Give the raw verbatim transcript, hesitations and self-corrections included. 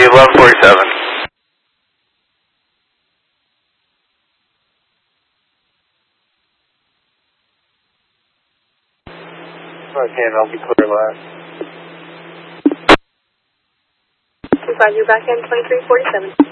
be eleven forty-seven. Okay, and I'll be clear last. two five, you're back in twenty-three forty-seven.